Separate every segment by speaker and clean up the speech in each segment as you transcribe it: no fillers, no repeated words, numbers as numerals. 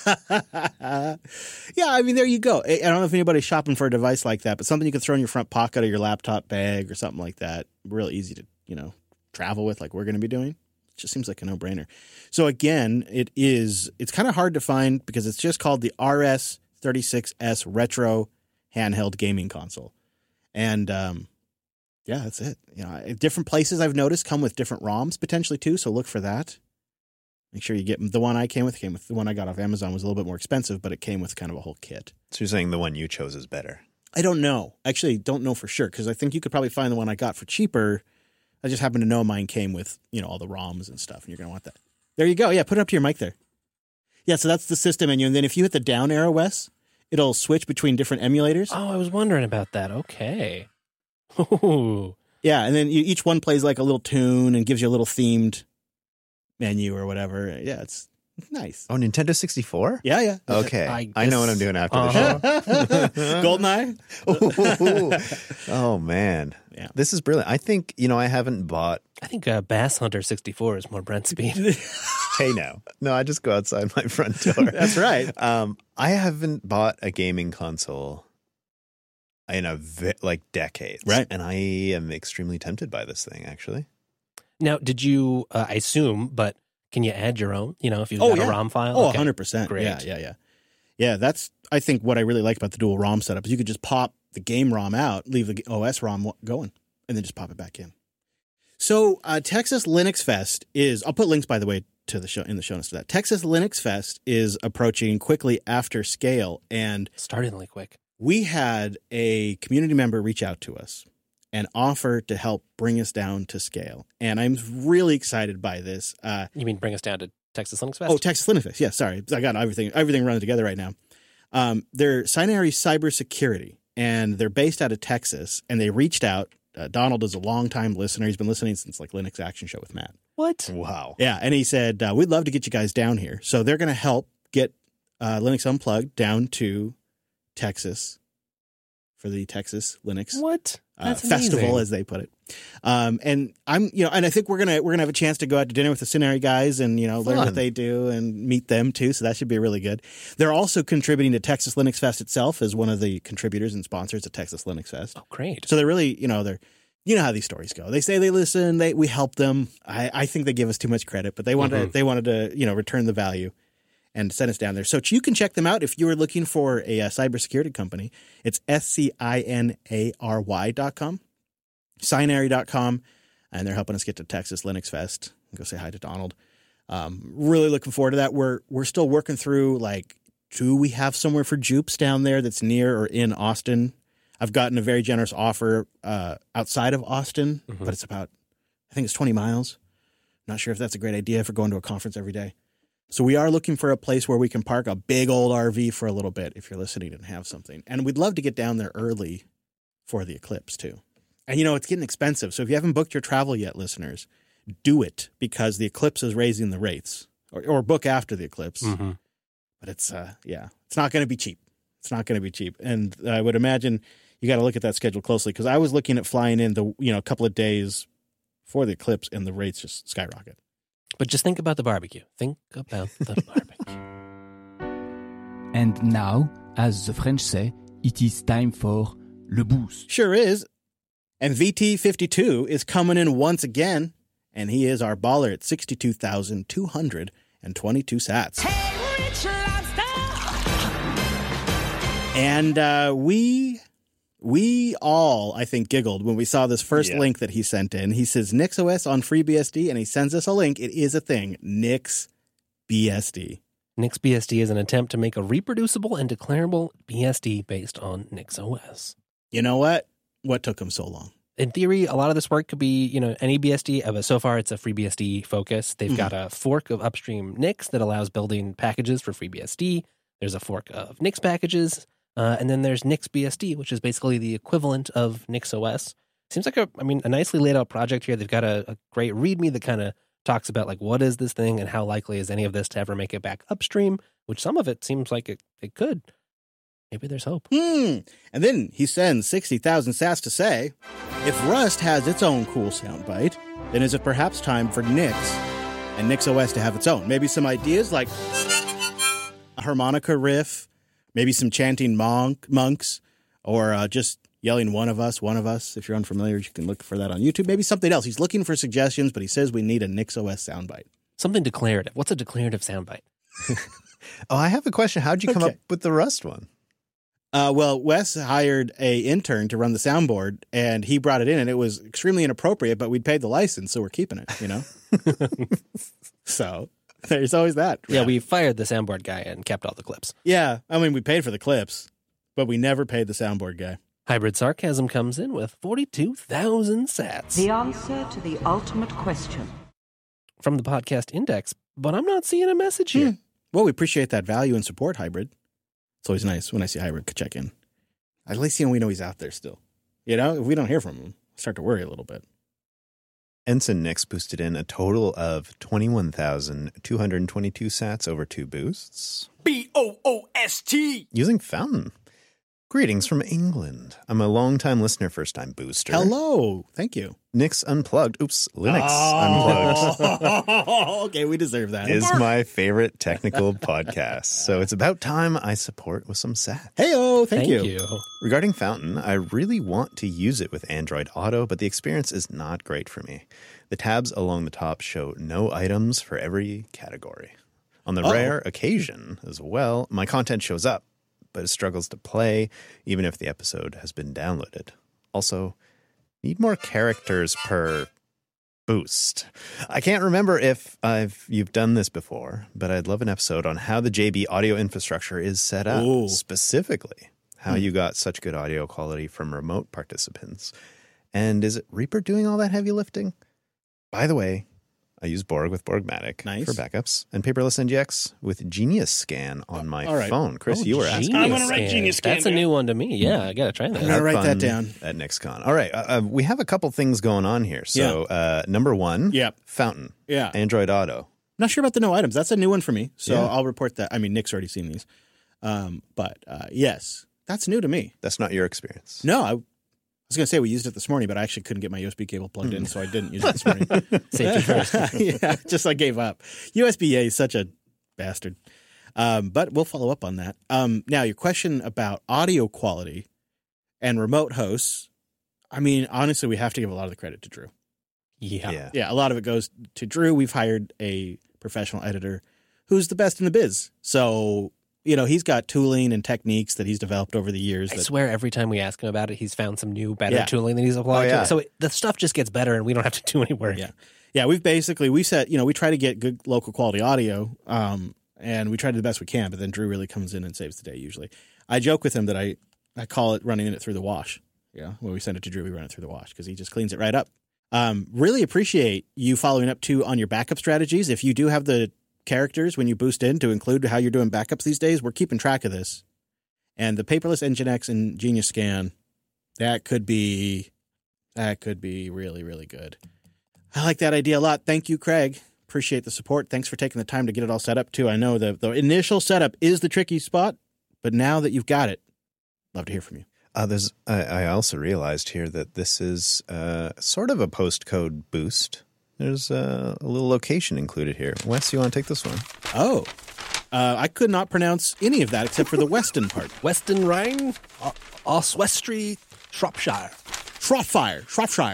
Speaker 1: Yeah, I mean, there you go. I don't know if anybody's shopping for a device like that, but something you can throw in your front pocket of your laptop bag or something like that. Real easy to, travel with like we're going to be doing. It just seems like a no-brainer. So again, it's kind of hard to find because it's just called the RS36S Retro Handheld Gaming Console. And yeah, that's it. Different places I've noticed come with different ROMs potentially too, so look for that. Make sure you get the one I came with. The one I got off Amazon was a little bit more expensive, but it came with kind of a whole kit.
Speaker 2: So you're saying the one you chose is better?
Speaker 1: I don't know. Actually, don't know for sure because I think you could probably find the one I got for cheaper. I just happen to know mine came with, all the ROMs and stuff, and you're going to want that. There you go. Yeah, put it up to your mic there. Yeah, so that's the system menu. And then if you hit the down arrow, Wes, it'll switch between different emulators.
Speaker 3: Oh, I was wondering about that. Okay. Ooh.
Speaker 1: Yeah, and then each one plays like a little tune and gives you a little themed menu or whatever. Yeah, it's nice.
Speaker 2: Oh, Nintendo 64?
Speaker 1: Yeah.
Speaker 2: Okay. I know what I'm doing after the show.
Speaker 1: GoldenEye?
Speaker 2: Oh, man.
Speaker 1: Yeah.
Speaker 2: This is brilliant. I think, I haven't bought...
Speaker 3: I think Bass Hunter 64 is more Brent speed.
Speaker 2: Hey, now. No, I just go outside my front door.
Speaker 1: That's right.
Speaker 2: I haven't bought a gaming console in decades.
Speaker 1: Right.
Speaker 2: And I am extremely tempted by this thing, actually.
Speaker 3: Now, did you, I assume, but can you add your own, if you've got a ROM file?
Speaker 1: Oh,
Speaker 3: okay.
Speaker 1: 100%.
Speaker 3: Great.
Speaker 1: Yeah. Yeah, that's, I think, what I really like about the dual ROM setup is you could just pop the game ROM out, leave the OS ROM going, and then just pop it back in. So Texas Linux Fest is, I'll put links, by the way, to the show in the show notes to that. Texas Linux Fest is approaching quickly after Scale, and
Speaker 3: startlingly quick.
Speaker 1: We had a community member reach out to us and offer to help bring us down to Scale. And I'm really excited by this.
Speaker 3: You mean bring us down to Texas Linux Fest?
Speaker 1: Oh, Texas Linux Fest. Yeah, sorry. I got everything running together right now. They're Sinari Cybersecurity, and they're based out of Texas, and they reached out. Donald is a longtime listener. He's been listening since Linux Action Show with Matt.
Speaker 3: What?
Speaker 2: Wow.
Speaker 1: Yeah, and he said, we'd love to get you guys down here. So they're going to help get Linux Unplugged down to Texas for the Texas Linux festival, as they put it. And I'm, and I think we're gonna have a chance to go out to dinner with the Sinari guys and learn what they do and meet them too. So that should be really good. They're also contributing to Texas Linux Fest itself as one of the contributors and sponsors of Texas Linux Fest.
Speaker 3: Oh, great!
Speaker 1: So they're really, they're. You know how these stories go. They say they listen. We help them. I think they give us too much credit, but they wanted to return the value and send us down there. So you can check them out if you are looking for a cybersecurity company. It's SCINARY.com, Sinary.com, and they're helping us get to Texas Linux Fest. Go say hi to Donald. Really looking forward to that. We're still working through do we have somewhere for Jupes down there that's near or in Austin? I've gotten a very generous offer outside of Austin, but it's about, I think it's 20 miles. Not sure if that's a great idea if we're going to a conference every day. So we are looking for a place where we can park a big old RV for a little bit if you're listening and have something. And we'd love to get down there early for the eclipse too. And it's getting expensive. So if you haven't booked your travel yet, listeners, do it because the eclipse is raising the rates or book after the eclipse. Mm-hmm. But it's not going to be cheap. It's not going to be cheap. And I would imagine you got to look at that schedule closely because I was looking at flying in a couple of days for the eclipse and the rates just skyrocket.
Speaker 3: But just think about the barbecue. Think about the barbecue.
Speaker 4: And now, as the French say, it is time for le boost.
Speaker 1: Sure is. And VT52 is coming in once again, and he is our baller at 62,222 sats.
Speaker 5: Hey, Rich Lobster!
Speaker 1: And we all, I think, giggled when we saw this first link that he sent in. He says NixOS on FreeBSD, and he sends us a link. It is a thing, NixBSD.
Speaker 3: NixBSD is an attempt to make a reproducible and declarable BSD based on NixOS.
Speaker 1: You know what? What took him so long?
Speaker 3: In theory, a lot of this work could be, any BSD, but so far it's a FreeBSD focus. They've got a fork of upstream Nix that allows building packages for FreeBSD. There's a fork of Nix packages. And then there's NixBSD, which is basically the equivalent of NixOS. Seems like a nicely laid out project here. They've got a great README that kind of talks about what is this thing and how likely is any of this to ever make it back upstream, which some of it seems like it could. Maybe there's hope.
Speaker 1: And then he sends 60,000 sats to say, if Rust has its own cool soundbite, then is it perhaps time for Nix and NixOS to have its own? Maybe some ideas like harmonica riff, maybe some chanting monks, or just yelling one of us. If you're unfamiliar, you can look for that on YouTube. Maybe something else. He's looking for suggestions, but he says we need a NixOS soundbite.
Speaker 3: Something declarative. What's a declarative soundbite?
Speaker 2: Oh, I have a question. How'd you come
Speaker 1: Okay.
Speaker 2: up with the Rust one?
Speaker 1: Well, Wes hired a intern to run the soundboard, and he brought it in, and it was extremely inappropriate, but we'd paid the license, so we're keeping it, you know? So there's always that.
Speaker 3: Yeah, we fired the soundboard guy and kept all the clips.
Speaker 1: Yeah, I mean, we paid for the clips, but we never paid the soundboard guy.
Speaker 3: Hybrid Sarcasm comes in with 42,000 sats
Speaker 5: The answer to the ultimate question.
Speaker 3: from the podcast index, but I'm not seeing a message here.
Speaker 1: Well, we appreciate that value and support, Hybrid. It's always nice when I see Hybrid check in. At least we know he's out there still. You know, if we don't hear from him, I start to worry a little bit.
Speaker 2: Ensign Nix boosted in a total of 21,222 sats over 2 boosts.
Speaker 6: BOOST!
Speaker 2: Using Fountain. Greetings from England. I'm a long-time listener, first-time booster.
Speaker 1: Hello. Thank you.
Speaker 2: Nix Unplugged. Oops, Linux Unplugged.
Speaker 1: Okay, we deserve that.
Speaker 2: Is my favorite technical podcast. So it's about time I support with some sats.
Speaker 1: Hey-oh, thank you.
Speaker 2: Regarding Fountain, I really want to use it with Android Auto, but the experience is not great for me. The tabs along the top show no items for every category. On the rare occasion as well, my content shows up, but it struggles to play even if the episode has been downloaded. Also, need more characters per boost. I can't remember if you've done this before, but I'd love an episode on how the JB audio infrastructure is set up.
Speaker 1: Ooh.
Speaker 2: Specifically, how you got such good audio quality from remote participants. And is it Reaper doing all that heavy lifting? By the way, I use Borg with Borgmatic
Speaker 1: Nice.
Speaker 2: for backups and Paperless NGX with Genius Scan on my
Speaker 1: all right.
Speaker 2: phone. Chris, you were asking.
Speaker 6: I'm gonna write Genius Scan
Speaker 3: That's a
Speaker 6: down.
Speaker 3: new one to me. Yeah, I got to try that.
Speaker 1: I'm gonna write
Speaker 2: Fun
Speaker 1: that down.
Speaker 2: at NixCon. All right, we have a couple things going on here. So, number one,
Speaker 1: Yep.
Speaker 2: Fountain,
Speaker 1: Yeah.
Speaker 2: Android Auto.
Speaker 1: Not sure about the no items. That's a new one for me. So
Speaker 2: Yeah.
Speaker 1: I'll report that. I mean, Nick's already seen these. But yes, that's new to me.
Speaker 2: That's not your experience.
Speaker 1: No, I was going to say we used it this morning, but I actually couldn't get my USB cable plugged in, so I didn't use it this morning.
Speaker 3: Safety first.
Speaker 1: Yeah, just I gave up. USB-A is such a bastard. But we'll follow up on that. Now, your question about audio quality and remote hosts, I mean, honestly, we have to give a lot of the credit to Drew.
Speaker 3: Yeah.
Speaker 1: Yeah, a lot of it goes to Drew. We've hired a professional editor who's the best in the biz. So, you know, he's got tooling and techniques that he's developed over the years.
Speaker 3: I
Speaker 1: that,
Speaker 3: swear every time we ask him about it, he's found some new, better
Speaker 1: Yeah.
Speaker 3: tooling that he's applied
Speaker 2: yeah.
Speaker 3: to it. So the stuff just gets better and we don't have to do any work.
Speaker 1: Yeah. Yeah, we said, you know, we try to get good local quality audio, and we try to do the best we can, but then Drew really comes in and saves the day usually. I joke with him that I call it running it through the wash. Yeah, when we send it to Drew, we run it through the wash because he just cleans it right up. Really appreciate you following up too on your backup strategies. If you do have the characters when you boost in to include how you're doing backups these days, we're keeping track of this. And the Paperless NGINX and Genius Scan, that could be really, really good. I like that idea a lot. Thank you, Craig. Appreciate the support. Thanks for taking the time to get it all set up too. I know the initial setup is the tricky spot, but now that you've got it, love to hear from you.
Speaker 2: I also realized here that this is sort of a postcode boost. There's a little location included here. Wes, you want to take this one?
Speaker 1: Oh, I could not pronounce any of that except for the Weston part.
Speaker 3: Weston Rhine, Oswestry, Shropshire.
Speaker 1: Shropshire.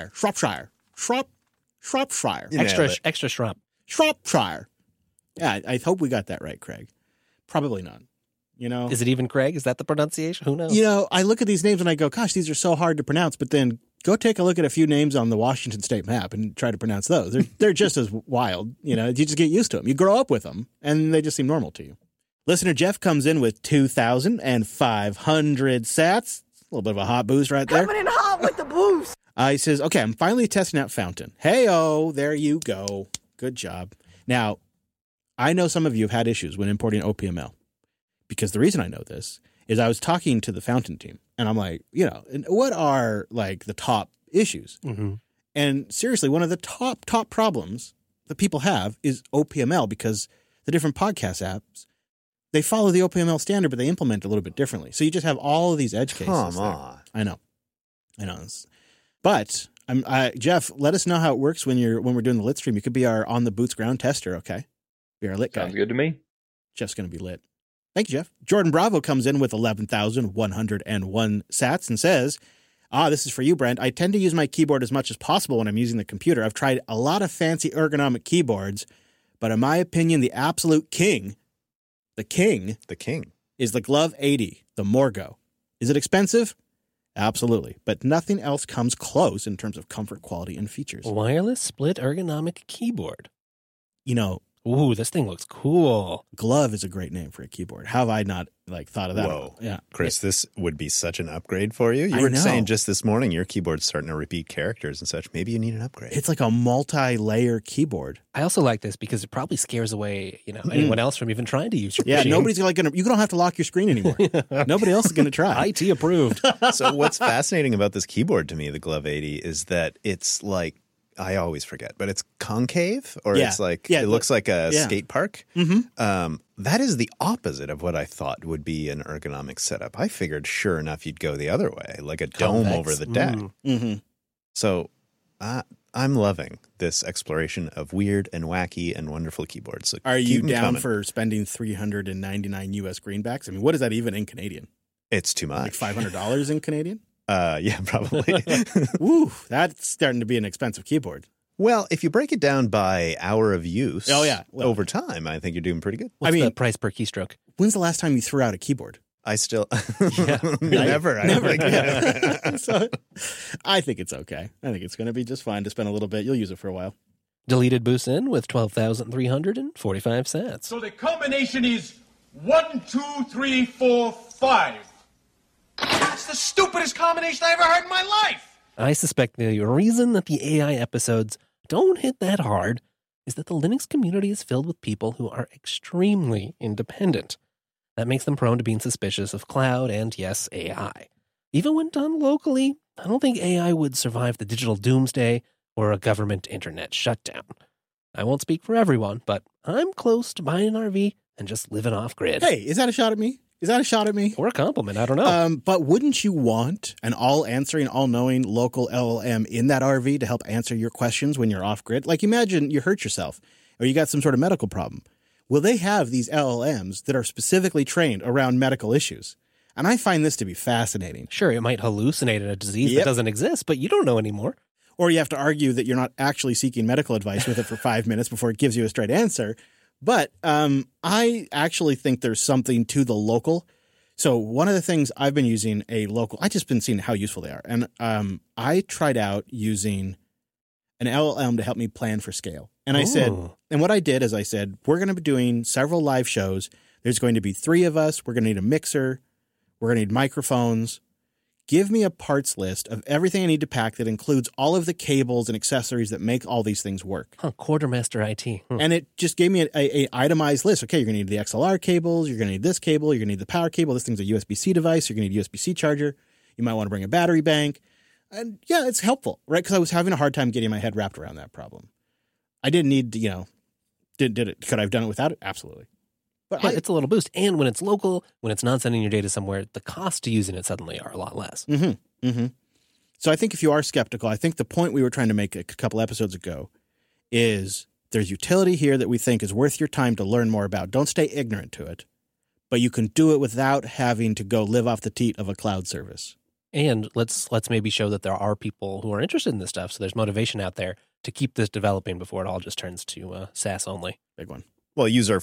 Speaker 2: You nailed it.
Speaker 3: Extra Shrop.
Speaker 1: Shropshire. Yeah, I hope we got that right, Craig. Probably not. You know,
Speaker 3: Is it even Craig? Is that the pronunciation? Who knows?
Speaker 1: you know, I look at these names and I go, gosh, these are so hard to pronounce. But then go take a look at a few names on the Washington State map and try to pronounce those. They're just as wild. You know, you just get used to them. You grow up with them and they just seem normal to you. Listener Jeff comes in with 2,500 sats. A little bit of a hot boost right there.
Speaker 6: Coming in hot with the boost.
Speaker 1: He says, okay, I'm finally testing out Fountain. Hey-oh, there you go. Good job. Now, I know some of you have had issues when importing OPML. Because the reason I know this is I was talking to the Fountain team, and I'm like, you know, what are like the top issues?
Speaker 3: Mm-hmm.
Speaker 1: And seriously, one of the top problems that people have is OPML, because the different podcast apps, they follow the OPML standard, but they implement it a little bit differently. So you just have all of these edge cases.
Speaker 2: Come
Speaker 1: there.
Speaker 2: on.
Speaker 1: I know. But Jeff, let us know how it works when we're doing the lit stream. You could be our on the boots ground tester. Okay, be our lit guy.
Speaker 7: Sounds good to me.
Speaker 1: Jeff's going to be lit. Thank you, Jeff. Jordan Bravo comes in with 11,101 sats and says, this is for you, Brent. I tend to use my keyboard as much as possible when I'm using the computer. I've tried a lot of fancy ergonomic keyboards, but in my opinion, the absolute king, the king, is the Glove 80, the Morgo. Is it expensive? Absolutely. But nothing else comes close in terms of comfort, quality, and features.
Speaker 3: Wireless split ergonomic keyboard.
Speaker 1: You know,
Speaker 3: Ooh, this thing looks cool.
Speaker 1: Glove is a great name for a keyboard. How have I not thought of that?
Speaker 2: Whoa.
Speaker 1: Yeah.
Speaker 2: Chris, this would be such an upgrade for you. You
Speaker 1: I
Speaker 2: were
Speaker 1: know.
Speaker 2: saying just this morning your keyboard's starting to repeat characters and such. Maybe you need an upgrade.
Speaker 1: It's like a multi-layer keyboard.
Speaker 3: I also like this because it probably scares away, anyone else from even trying to use your
Speaker 1: Yeah,
Speaker 3: machine.
Speaker 1: nobody's like you don't have to lock your screen anymore. Nobody else is going to try.
Speaker 3: IT approved.
Speaker 2: So what's fascinating about this keyboard to me, the Glove 80, is that it's like, I always forget, but it's concave, or
Speaker 1: Yeah.
Speaker 2: it's like,
Speaker 1: Yeah,
Speaker 2: it looks like a
Speaker 1: yeah.
Speaker 2: skate park.
Speaker 1: Mm-hmm.
Speaker 2: That is the opposite of what I thought would be an ergonomic setup. I figured, sure enough, you'd go the other way, like a dome
Speaker 3: Convex.
Speaker 2: over the deck.
Speaker 1: Mm-hmm.
Speaker 2: So I'm loving this exploration of weird and wacky and wonderful keyboards. So
Speaker 1: Are
Speaker 2: keep
Speaker 1: you
Speaker 2: 'em
Speaker 1: down
Speaker 2: coming.
Speaker 1: for spending $399 US greenbacks? I mean, what is that even in Canadian?
Speaker 2: It's too much.
Speaker 1: Like $500 in Canadian?
Speaker 2: Yeah, probably.
Speaker 1: Woo, that's starting to be an expensive keyboard.
Speaker 2: Well, if you break it down by hour of use
Speaker 1: Oh, yeah. Well-
Speaker 2: over time, I think you're doing pretty good.
Speaker 3: What's
Speaker 1: I mean-
Speaker 3: the price per keystroke?
Speaker 1: When's the last time you threw out a keyboard?
Speaker 2: I still
Speaker 3: Yeah.
Speaker 2: never. I don't think.
Speaker 1: Yeah. So, I think it's okay. I think it's going to be just fine to spend a little bit. You'll use it for a while.
Speaker 3: Deleted Busin with 12,345 sats.
Speaker 6: So the combination is 1, 2, 3, 4, 5. That's the stupidest combination I ever heard in my life.
Speaker 3: I suspect the reason that the AI episodes don't hit that hard is that the Linux community is filled with people who are extremely independent. That makes them prone to being suspicious of cloud and, yes, AI. Even when done locally, I don't think AI would survive the digital doomsday or a government internet shutdown. I won't speak for everyone, but I'm close to buying an RV and just living off grid.
Speaker 1: Hey, is that a shot at me? Is that a shot at me?
Speaker 3: Or a compliment, I don't know.
Speaker 1: But wouldn't you want an all-answering, all-knowing local LLM in that RV to help answer your questions when you're off-grid? Like, imagine you hurt yourself or you got some sort of medical problem. Well, they have these LLMs that are specifically trained around medical issues. And I find this to be fascinating.
Speaker 3: Sure, it might hallucinate a disease
Speaker 1: Yep.
Speaker 3: that doesn't exist, but you don't know anymore.
Speaker 1: Or you have to argue that you're not actually seeking medical advice with it for 5 minutes before it gives you a straight answer. But I actually think there's something to the local. So one of the things I've been using I've just been seeing how useful they are. And I tried out using an LLM to help me plan for scale. And I said,
Speaker 3: Ooh.
Speaker 1: and what I did is I said, we're going to be doing several live shows. There's going to be 3 of us. We're going to need a mixer. We're going to need microphones. Give me a parts list of everything I need to pack that includes all of the cables and accessories that make all these things work.
Speaker 3: Quartermaster IT.
Speaker 1: And it just gave me a itemized list. Okay, you're going to need the XLR cables. You're going to need this cable. You're going to need the power cable. This thing's a USB-C device. You're going to need a USB-C charger. You might want to bring a battery bank. And yeah, it's helpful, right? Because I was having a hard time getting my head wrapped around that problem. I didn't need to, did it? Could I have done it without it? Absolutely. But
Speaker 3: But it's a little boost. And when it's local, when it's not sending your data somewhere, the cost to using it suddenly are a lot less.
Speaker 1: So I think if you are skeptical, I think the point we were trying to make a couple episodes ago is there's utility here that we think is worth your time to learn more about. Don't stay ignorant to it, but you can do it without having to go live off the teat of a cloud service.
Speaker 3: And let's maybe show that there are people who are interested in this stuff. So there's motivation out there to keep this developing before it all just turns to SaaS only.
Speaker 1: Big one.
Speaker 2: Well, user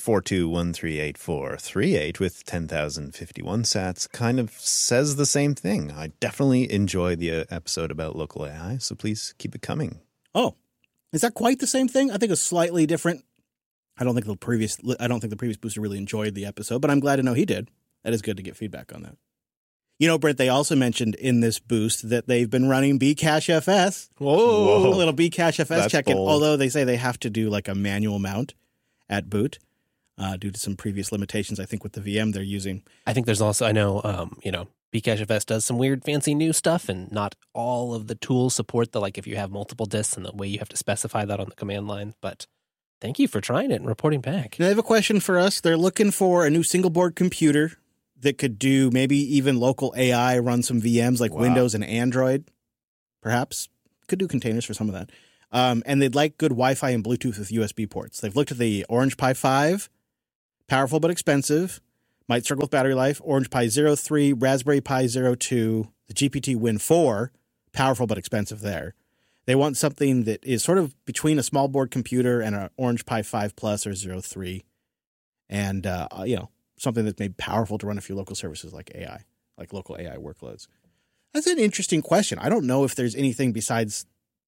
Speaker 2: 42138438 with 10,051 sats kind of says the same thing. I definitely enjoy the episode about local AI, so please keep it coming.
Speaker 1: Oh, is that quite the same thing? I think it's slightly different. I don't think the previous booster really enjoyed the episode, but I'm glad to know he did. That is good to get feedback on that. Brent, they also mentioned in this boost that they've been running Bcache FS.
Speaker 3: Whoa.
Speaker 1: A little Bcache FS
Speaker 2: That's
Speaker 1: check-in,
Speaker 2: bold.
Speaker 1: although they say they have to do like a manual mount at boot due to some previous limitations, I think, with the VM they're using.
Speaker 3: I think there's also, I know, Bcachefs does some weird fancy new stuff, and not all of the tools support if you have multiple disks and the way you have to specify that on the command line. But thank you for trying it and reporting back.
Speaker 1: Now, they have a question for us. They're looking for a new single board computer that could do maybe even local AI, run some VMs like Windows and Android, perhaps. Could do containers for some of that. And they'd like good Wi-Fi and Bluetooth with USB ports. They've looked at the Orange Pi 5, powerful but expensive, might struggle with battery life. Orange Pi 03, Raspberry Pi 02, the GPT Win 4, powerful but expensive there. They want something that is sort of between a small board computer and an Orange Pi 5 Plus or 03. And, something that's maybe powerful to run a few local services like AI, like local AI workloads. That's an interesting question. I don't know if there's anything besides,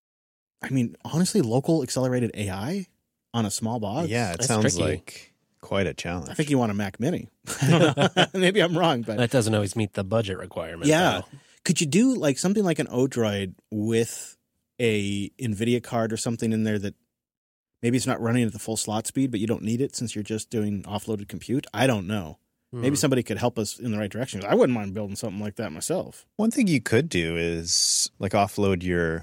Speaker 1: honestly, local accelerated AI on a small box.
Speaker 2: Yeah, it
Speaker 3: That's
Speaker 2: sounds
Speaker 3: tricky.
Speaker 2: like quite a challenge.
Speaker 1: I think you want a Mac Mini. I don't know. Maybe I'm wrong, but
Speaker 3: That doesn't always meet the budget requirement.
Speaker 1: yeah.
Speaker 3: though.
Speaker 1: Could you do like something like an Odroid with a NVIDIA card or something in there that maybe it's not running at the full slot speed, but you don't need it since you're just doing offloaded compute? I don't know. Maybe somebody could help us in the right direction. I wouldn't mind building something like that myself.
Speaker 2: One thing you could do is like offload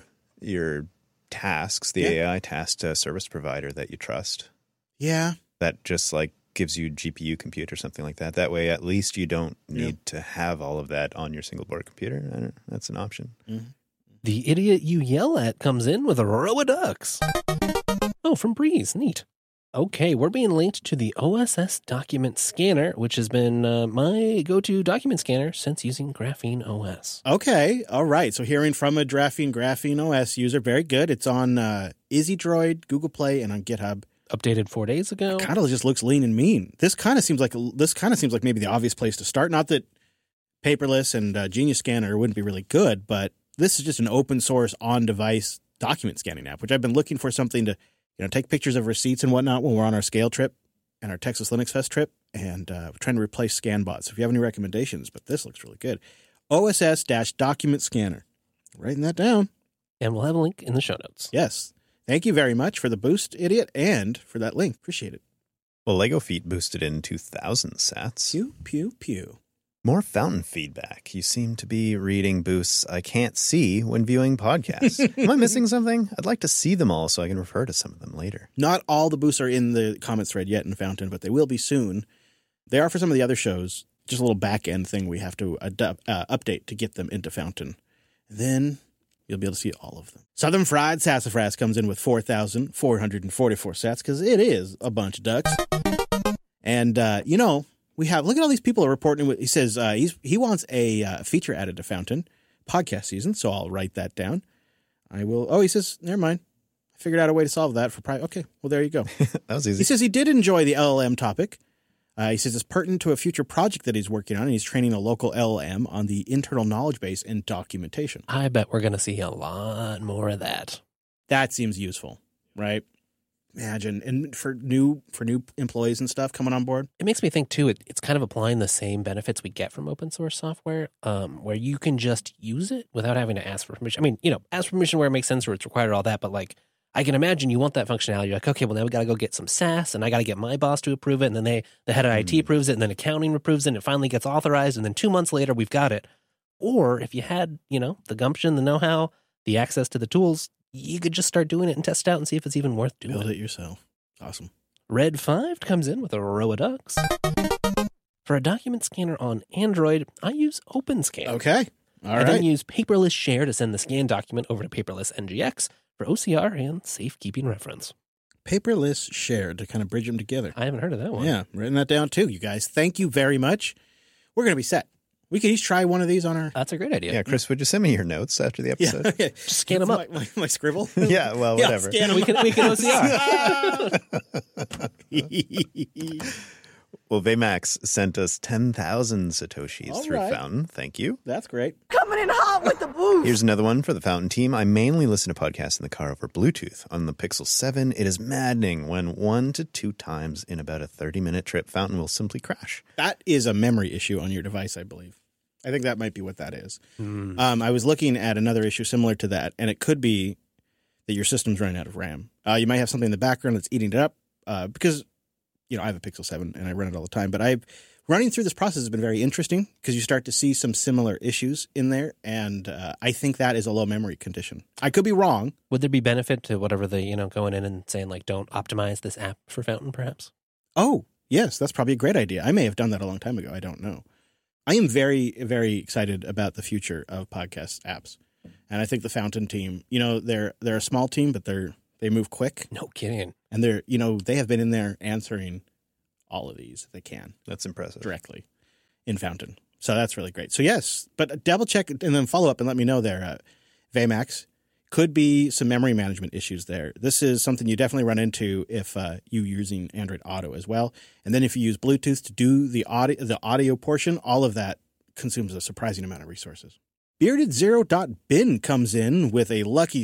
Speaker 2: your tasks, the AI tasks, to a service provider that you trust.
Speaker 1: Yeah.
Speaker 2: That just like gives you GPU compute or something like that. That way, at least you don't need to have all of that on your single board computer. I don't know. That's an option.
Speaker 1: Mm-hmm.
Speaker 3: The idiot you yell at comes in with a row of ducks. Oh, from Breeze. Neat. Okay, we're being linked to the OSS document scanner, which has been my go-to document scanner since using Graphene OS.
Speaker 1: Okay. All right. So hearing from a Graphene OS user, very good. It's on EasyDroid, Google Play, and on GitHub.
Speaker 3: Updated 4 days ago.
Speaker 1: Kind of just looks lean and mean. This kind of seems like maybe the obvious place to start. Not that Paperless and Genius Scanner wouldn't be really good, but this is just an open source on-device document scanning app, which I've been looking for something to, take pictures of receipts and whatnot when we're on our Scale trip and our Texas Linux Fest trip, and we're trying to replace ScanBot. So if you have any recommendations, but this looks really good. OSS-document scanner. Writing that down.
Speaker 3: And we'll have a link in the show notes.
Speaker 1: Yes. Thank you very much for the boost, Idiot, and for that link. Appreciate it.
Speaker 2: Well, Lego Feet boosted in 2,000 sats.
Speaker 1: Pew, pew, pew.
Speaker 2: More fountain feedback. You seem to be reading boosts I can't see when viewing podcasts. Am I missing something? I'd like to see them all so I can refer to some of them later.
Speaker 1: Not all the boosts are in the comments thread yet in Fountain, but they will be soon. They are for some of the other shows. Just a little back-end thing we have to update to get them into Fountain. Then you'll be able to see all of them. Southern Fried Sassafras comes in with 4,444 sats because it is a bunch of ducks. And, we have, look at all these people are reporting. He says he wants a feature added to Fountain podcast season, so I'll write that down. I will. Oh, he says, never mind. I figured out a way to solve that for private. Okay, well, there you go.
Speaker 2: That was easy.
Speaker 1: He says he did enjoy the LLM topic. He says it's pertinent to a future project that he's working on, and he's training a local LLM on the internal knowledge base and documentation.
Speaker 3: I bet we're going to see a lot more of that.
Speaker 1: That seems useful, right? Imagine, and for new employees and stuff coming on board.
Speaker 3: It makes me think, too, it's kind of applying the same benefits we get from open source software, where you can just use it without having to ask for permission. I mean, ask for permission where it makes sense, where it's required, all that. But, like, I can imagine you want that functionality. You're like, okay, well, now we got to go get some SaaS, and I got to get my boss to approve it. And then the head of IT approves it, and then accounting approves it, and it finally gets authorized. And then 2 months later, we've got it. Or if you had, the gumption, the know-how, the access to the tools, you could just start doing it and test it out and see if it's even worth doing.
Speaker 1: Build it yourself. Awesome.
Speaker 3: Red 5 comes in with a row of ducks. For a document scanner on Android, I use OpenScan.
Speaker 1: Okay. All
Speaker 3: I
Speaker 1: right.
Speaker 3: then use Paperless Share to send the scanned document over to Paperless NGX for OCR and safekeeping reference.
Speaker 1: Paperless Share to kind of bridge them together.
Speaker 3: I haven't heard of that one.
Speaker 1: Yeah, writing that down too, you guys. Thank you very much. We're going to be set. We could each try one of these on our...
Speaker 3: That's a great idea.
Speaker 2: Yeah, Chris, would you send me your notes after the
Speaker 1: Yeah,
Speaker 2: episode?
Speaker 1: okay.
Speaker 3: Just scan them up.
Speaker 1: My scribble?
Speaker 2: Yeah, well,
Speaker 1: Yeah,
Speaker 2: whatever.
Speaker 1: scan 'em
Speaker 3: We can OCR.
Speaker 2: Well, Vmax sent us 10,000 Satoshis
Speaker 1: All
Speaker 2: through
Speaker 1: right.
Speaker 2: Fountain. Thank you.
Speaker 1: That's great.
Speaker 5: Coming in hot with the boost.
Speaker 2: Here's another one for the Fountain team. I mainly listen to podcasts in the car over Bluetooth. On the Pixel 7, it is maddening when 1 to 2 times in about a 30-minute trip, Fountain will simply crash.
Speaker 1: That is a memory issue on your device, I believe. I think that might be what that is. I was looking at another issue similar to that, and it could be that your system's running out of RAM. You might have something in the background that's eating it up because, I have a Pixel 7 and I run it all the time. But running through this process has been very interesting because you start to see some similar issues in there, and I think that is a low memory condition. I could be wrong.
Speaker 3: Would there be benefit to whatever going in and saying, like, don't optimize this app for Fountain, perhaps?
Speaker 1: Oh, yes, that's probably a great idea. I may have done that a long time ago. I don't know. I am very, very excited about the future of podcast apps. And I think the Fountain team, they're a small team, but they move quick.
Speaker 3: No kidding.
Speaker 1: And they have been in there answering all of these if they can
Speaker 2: That's impressive.
Speaker 1: directly. in Fountain. So that's really great. So yes, but double check and then follow up and let me know there. Vmax, could be some memory management issues there. This is something you definitely run into if you're using Android Auto as well. And then if you use Bluetooth to do the audio portion, all of that consumes a surprising amount of resources. BeardedZero.bin comes in with a lucky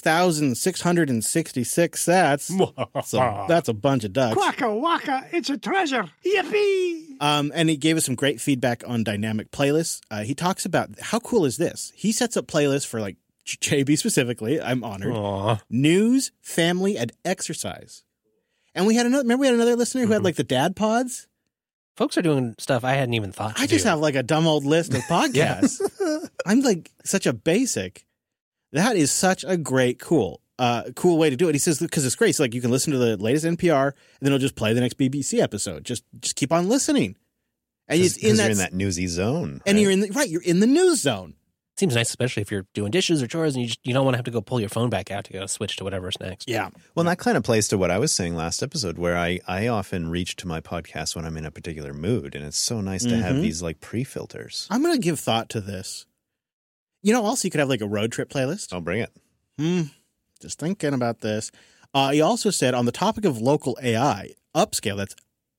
Speaker 1: 6,666 sats. So that's a bunch of ducks.
Speaker 5: Waka waka, it's a treasure. Yippee!
Speaker 1: And he gave us some great feedback on dynamic playlists. He talks about how cool is this? He sets up playlists for like JB specifically. I'm honored.
Speaker 3: Aww.
Speaker 1: News, family, and exercise. And we had another listener who had like the dad pods.
Speaker 3: Folks are doing stuff I hadn't even thought to
Speaker 1: I just
Speaker 3: do.
Speaker 1: have like a dumb old list of podcasts. I'm like such a basic. That is such a great, cool way to do it. He says, because it's great. It's like you can listen to the latest NPR and then it'll just play the next BBC episode. Just keep on listening. And
Speaker 2: Because you're in that newsy zone.
Speaker 1: and
Speaker 2: right?
Speaker 1: you're in the news zone.
Speaker 3: Seems nice, especially if you're doing dishes or chores and you don't want to have to go pull your phone back out to go switch to whatever's next.
Speaker 1: Yeah.
Speaker 2: Well, that kind of plays to what I was saying last episode, where I often reach to my podcast when I'm in a particular mood, and it's so nice to have these like pre-filters.
Speaker 1: I'm going to give thought to this. Also you could have like a road trip playlist.
Speaker 2: I'll bring it.
Speaker 1: Just thinking about this. He also said on the topic of local AI, Upscale, that's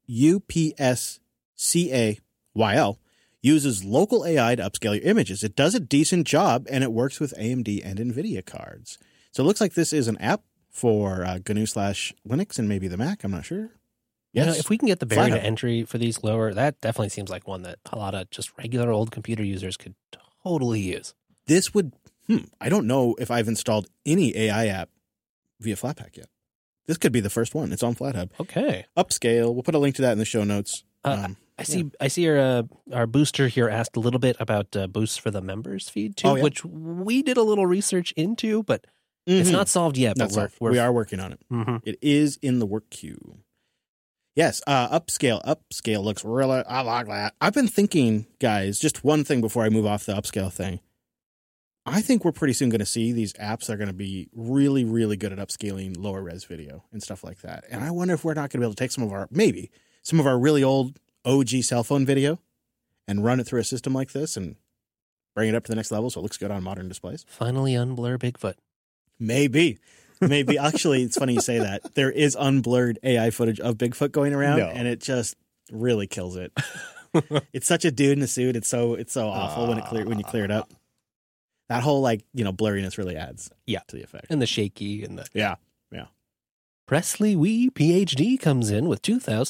Speaker 1: UPSCAYL, uses local AI to upscale your images. It does a decent job, and it works with AMD and NVIDIA cards. So it looks like this is an app for GNU/Linux and maybe the Mac. I'm not sure. Yes.
Speaker 3: If we can get the barrier
Speaker 1: Flat
Speaker 3: to
Speaker 1: out.
Speaker 3: entry for these lower, that definitely seems like one that a lot of just regular old computer users could totally use.
Speaker 1: This would, I don't know if I've installed any AI app via Flatpak yet. This could be the first one. It's on FlatHub.
Speaker 3: Okay.
Speaker 1: Upscale. We'll put a link to that in the show notes.
Speaker 3: I see our booster here asked a little bit about boosts for the members feed too,
Speaker 1: Oh, yeah.
Speaker 3: which we did a little research into, but it's not solved yet. But
Speaker 1: we are working on it.
Speaker 3: Mhm.
Speaker 1: It is in the work queue. Yes, Upscale looks really, I like that. I've been thinking, guys, just one thing before I move off the Upscale thing. I think we're pretty soon going to see these apps that are going to be really, really good at upscaling lower res video and stuff like that. And I wonder if we're not going to be able to take some of our really old OG cell phone video and run it through a system like this and bring it up to the next level so it looks good on modern displays.
Speaker 3: Finally unblur Bigfoot.
Speaker 1: Maybe. Actually, it's funny you say that. There is unblurred AI footage of Bigfoot going around, and it just really kills it. It's such a dude in a suit. It's so awful when you clear it up. That whole blurriness really adds to the effect.
Speaker 3: And the shaky and the
Speaker 1: Yeah.
Speaker 3: Presley Wee PhD comes in with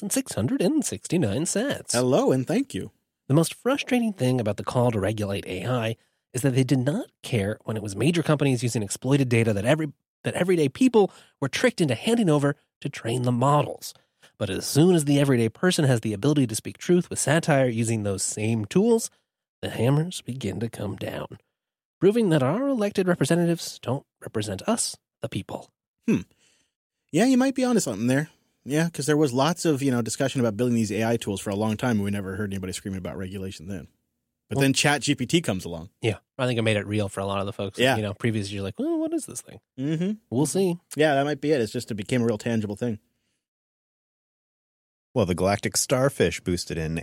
Speaker 3: 2,669 sats.
Speaker 1: Hello and thank you.
Speaker 3: The most frustrating thing about the call to regulate AI is that they did not care when it was major companies using exploited data that everyday people were tricked into handing over to train the models. But as soon as the everyday person has the ability to speak truth with satire using those same tools, the hammers begin to come down, proving that our elected representatives don't represent us, the people.
Speaker 1: Yeah, you might be onto something there. Yeah, because there was lots of discussion about building these AI tools for a long time, and we never heard anybody screaming about regulation then. But then ChatGPT comes along.
Speaker 3: Yeah, I think it made it real for a lot of the folks.
Speaker 1: Yeah.
Speaker 3: Previously you're like, well, what is this thing?
Speaker 1: Mm-hmm.
Speaker 3: We'll see.
Speaker 1: Yeah, that might be it. It became a real tangible thing.
Speaker 2: Well, the Galactic Starfish boosted in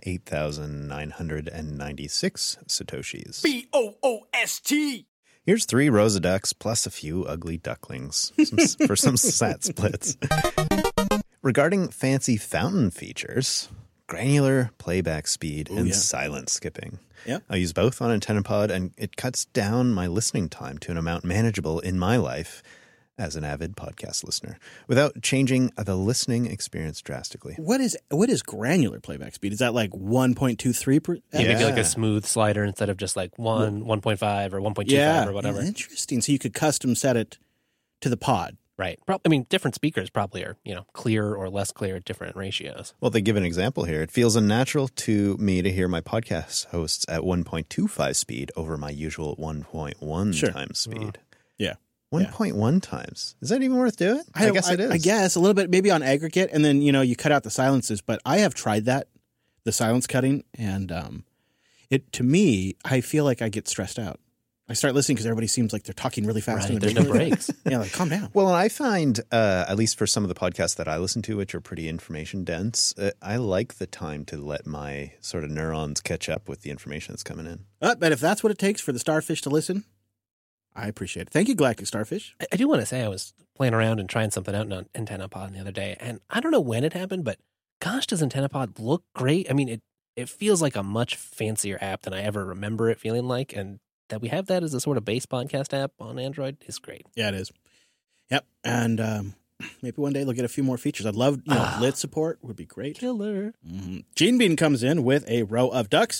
Speaker 2: 8,996 Satoshis.
Speaker 5: BOOST.
Speaker 2: Here's 3 Rosa Ducks plus a few ugly ducklings for some sat splits. Regarding fancy fountain features, granular playback speed and silent skipping.
Speaker 1: Yeah.
Speaker 2: I use both on AntennaPod, and it cuts down my listening time to an amount manageable in my life as an avid podcast listener without changing the listening experience drastically.
Speaker 1: What is granular playback speed? Is that like 1.23 per?
Speaker 3: Yeah, maybe like a smooth slider instead of just like 1.5 or 1.25 or whatever.
Speaker 1: Interesting. So you could custom set it to the pod.
Speaker 3: Right. Different speakers probably are, clear or less clear at different ratios.
Speaker 2: Well, they give an example here. It feels unnatural to me to hear my podcast hosts at 1.25 speed over my usual 1.1 times speed.
Speaker 1: Yeah.
Speaker 2: 1.1 times. Is that even worth doing? I guess it is.
Speaker 1: I guess a little bit, maybe on aggregate, and then you cut out the silences. But I have tried that, the silence cutting, and to me, I feel like I get stressed out. I start listening because everybody seems like they're talking really fast.
Speaker 3: Right,
Speaker 1: in the
Speaker 3: there's no
Speaker 1: beginning.
Speaker 3: breaks.
Speaker 1: Yeah, like calm down.
Speaker 2: Well, and I find, at least for some of the podcasts that I listen to, which are pretty information dense, I like the time to let my sort of neurons catch up with the information that's coming in.
Speaker 1: But if that's what it takes for the starfish to listen, I appreciate it. Thank you, Galactic Starfish.
Speaker 3: I do want to say I was playing around and trying something out on AntennaPod the other day, and I don't know when it happened, but gosh, does AntennaPod look great? I mean, it feels like a much fancier app than I ever remember it feeling like, and that we have that as a sort of base podcast app on Android is great.
Speaker 1: Yeah, it is. Yep. And maybe one day they'll get a few more features. I'd love, lit support would be great.
Speaker 3: Killer.
Speaker 1: Gene Bean comes in with a row of ducks.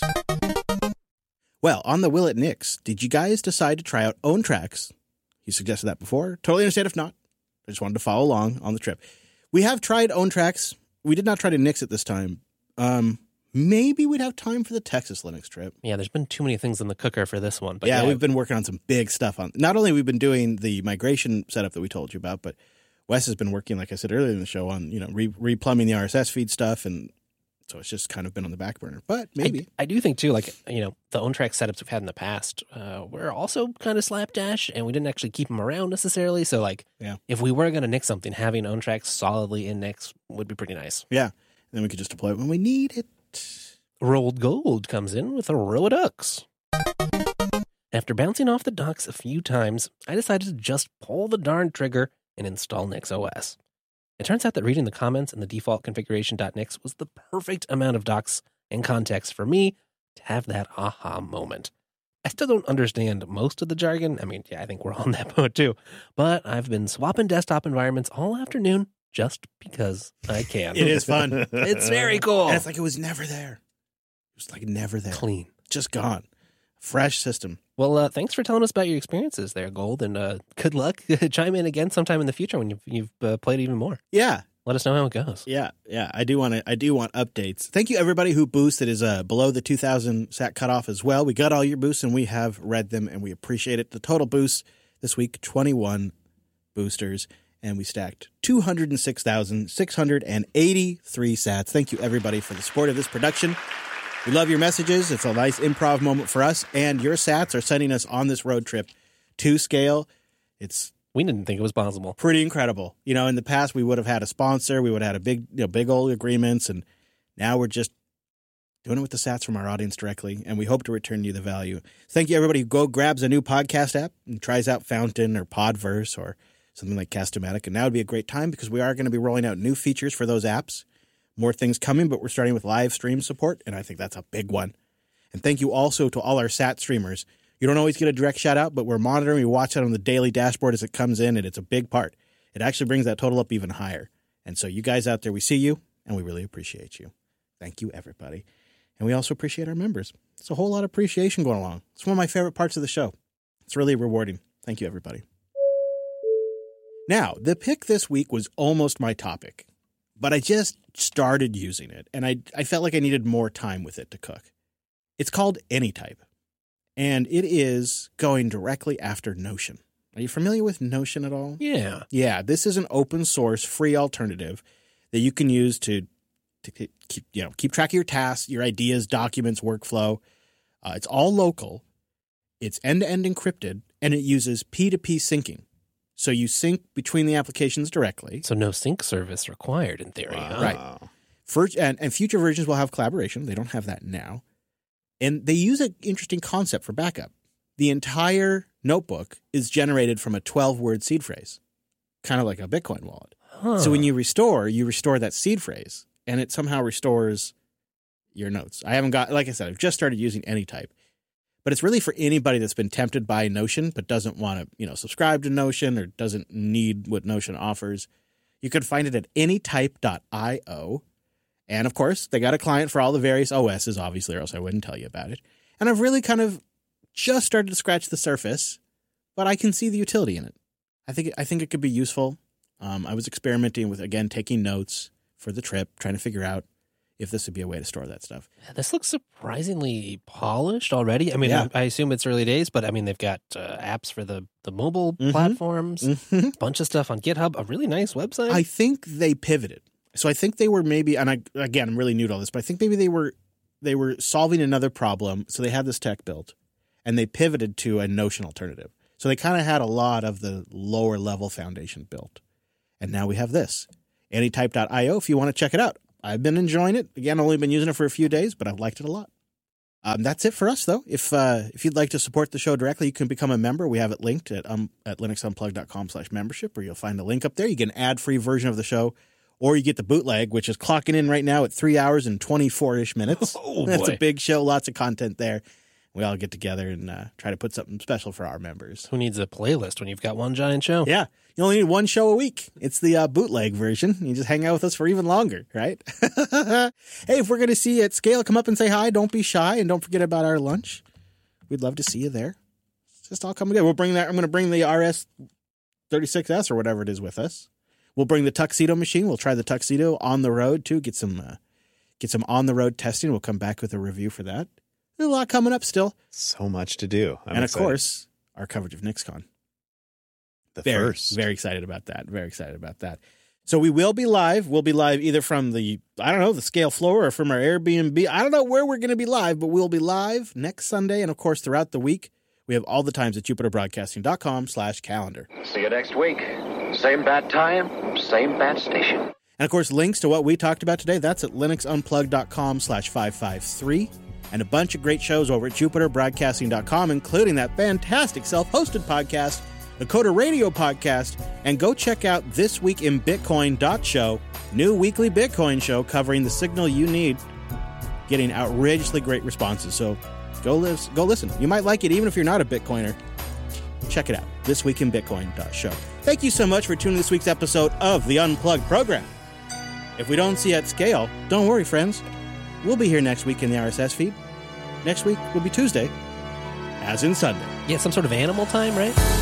Speaker 1: Well, on the Will It Nix, did you guys decide to try out Own Tracks? You suggested that before. Totally understand if not. I just wanted to follow along on the trip. We have tried Own Tracks. We did not try to Nix it this time. Maybe we'd have time for the Texas Linux trip.
Speaker 3: Yeah, there's been too many things in the cooker for this one. But
Speaker 1: yeah, we've been working on some big stuff. Not only we've been doing the migration setup that we told you about, but Wes has been working, like I said earlier in the show, on replumbing the RSS feed stuff, and so it's just kind of been on the back burner. But maybe
Speaker 3: I do think too, like the Own Track setups we've had in the past were also kind of slapdash, and we didn't actually keep them around necessarily. So if we were going to Nix something, having Own Tracks solidly in Nix would be pretty nice.
Speaker 1: Yeah, and then we could just deploy it when we need it.
Speaker 3: Rolled Gold comes in with a row of ducks. After bouncing off the ducks a few times, I decided to just pull the darn trigger and install NixOS. It turns out that reading the comments in the default configuration.nix was the perfect amount of docs and context for me to have that aha moment. I still don't understand most of the jargon. I mean, I think we're all in that boat too. But I've been swapping desktop environments all afternoon just because I can.
Speaker 1: It is fun.
Speaker 3: It's very cool.
Speaker 1: And it's like it was never there. It was like never there.
Speaker 3: Clean.
Speaker 1: Just gone. Fresh system.
Speaker 3: Well, thanks for telling us about your experiences there, Gold, and good luck. Chime in again sometime in the future when you've played even more.
Speaker 1: Yeah.
Speaker 3: Let us know how it goes.
Speaker 1: Yeah. I do want updates. Thank you everybody who boosted is below the 2,000 sat cutoff as well. We got all your boosts and we have read them and we appreciate it. The total boosts this week, 21 boosters, and we stacked 206,683 sats. Thank you everybody for the support of this production. We love your messages. It's a nice improv moment for us, and your sats are sending us on this road trip to scale.
Speaker 3: We didn't think it was possible.
Speaker 1: Pretty incredible. In the past, we would have had a sponsor. We would have had a big old agreements, and now we're just doing it with the sats from our audience directly, and we hope to return you the value. Thank you, everybody who grabs a new podcast app and tries out Fountain or Podverse or something like Cast-O-Matic, and now would be a great time because we are going to be rolling out new features for those apps. More things coming, but we're starting with live stream support, and I think that's a big one. And thank you also to all our SAT streamers. You don't always get a direct shout out, but we're monitoring. We watch it on the daily dashboard as it comes in, and it's a big part. It actually brings that total up even higher. And so you guys out there, we see you, and we really appreciate you. Thank you, everybody. And we also appreciate our members. It's a whole lot of appreciation going along. It's one of my favorite parts of the show. It's really rewarding. Thank you, everybody. Now, the pick this week was almost my topic, but I just started using it, and I felt like I needed more time with it to cook. It's called AnyType, and it is going directly after Notion. Are you familiar with Notion at all?
Speaker 3: Yeah.
Speaker 1: Yeah, this is an open source, free alternative that you can use to keep track of your tasks, your ideas, documents, workflow. It's all local. It's end-to-end encrypted, and it uses P2P syncing. So you sync between the applications directly.
Speaker 3: So no sync service required in theory.
Speaker 2: Wow.
Speaker 3: Huh?
Speaker 1: Right. And future versions will have collaboration. They don't have that now. And they use an interesting concept for backup. The entire notebook is generated from a 12-word seed phrase, kind of like a Bitcoin wallet.
Speaker 3: Huh.
Speaker 1: So when you restore that seed phrase, and it somehow restores your notes. Like I said, I've just started using AnyType. But it's really for anybody that's been tempted by Notion but doesn't want to, subscribe to Notion or doesn't need what Notion offers. You can find it at anytype.io. And, of course, they got a client for all the various OSs, obviously, or else I wouldn't tell you about it. And I've really kind of just started to scratch the surface, but I can see the utility in it. I think it could be useful. I was experimenting with, again, taking notes for the trip, trying to figure out if this would be a way to store that stuff.
Speaker 3: This looks surprisingly polished already. I mean,
Speaker 1: Yeah.
Speaker 3: I assume it's early days, but I mean, they've got apps for the mobile platforms, a bunch of stuff on GitHub, a really nice website.
Speaker 1: I think they pivoted. So I think they were maybe, and I'm really new to all this, but I think maybe they were solving another problem. So they had this tech built, and they pivoted to a Notion alternative. So they kind of had a lot of the lower level foundation built. And now we have this, Anytype.io, if you want to check it out. I've been enjoying it. Again, only been using it for a few days, but I've liked it a lot. That's it for us, though. If you'd like to support the show directly, you can become a member. We have it linked at linuxunplugged.com/membership, where you'll find a link up there. You get an ad-free version of the show, or you get the bootleg, which is clocking in right now at 3 hours and 24-ish minutes.
Speaker 3: Oh,
Speaker 1: That's
Speaker 3: boy.
Speaker 1: a big show, lots of content there. We all get together and try to put something special for our members.
Speaker 3: Who needs a playlist when you've got one giant show?
Speaker 1: Yeah. You only need one show a week. It's the bootleg version. You just hang out with us for even longer, right? Hey, if we're going to see you at Scale, come up and say hi. Don't be shy, and don't forget about our lunch. We'd love to see you there. It's just all come together. We'll bring that. I'm going to bring the RS36S or whatever it is with us. We'll bring the Tuxedo machine. We'll try the Tuxedo on the road, too. Get some on-the-road testing. We'll come back with a review for that. There's a lot coming up still.
Speaker 2: So much to do. I'm
Speaker 1: and,
Speaker 2: excited.
Speaker 1: of course, our coverage of NixCon. Very excited about that. Very excited about that. So we will be live. We'll be live either from the Scale floor or from our Airbnb. I don't know where we're going to be live, but we'll be live next Sunday. And, of course, throughout the week, we have all the times at jupiterbroadcasting.com/calendar.
Speaker 7: See you next week. Same bat time, same bat station.
Speaker 1: And, of course, links to what we talked about today, that's at linuxunplugged.com/553. And a bunch of great shows over at jupiterbroadcasting.com, including that fantastic self-hosted podcast, the Coda Radio podcast, and go check out This Week in Bitcoin.show, new weekly Bitcoin show covering the signal you need, getting outrageously great responses. So go listen. You might like it even if you're not a Bitcoiner. Check it out, This Week in Bitcoin.show. Thank you so much for tuning this week's episode of the Unplugged program. If we don't see you at Scale, don't worry, friends. We'll be here next week in the RSS feed. Next week will be Tuesday, as in Sunday.
Speaker 3: Yeah, some sort of animal time, right?